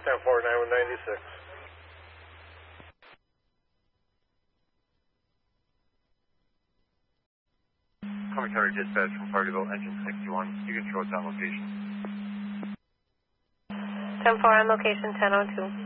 10-4, 9196. Commentary dispatch from Partyville, engine 61. You can show us on location. 10-4 on location, 1002.